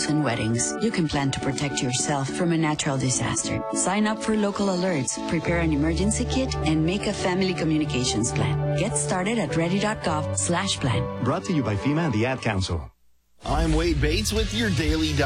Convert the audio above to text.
funerals and weddings, you can plan to protect yourself from a natural disaster. Sign up for local alerts, prepare an emergency kit, and make a family communications plan. Get started at ready.gov/plan. Brought to you by FEMA and the Ad Council. I'm Wade Bates with your Daily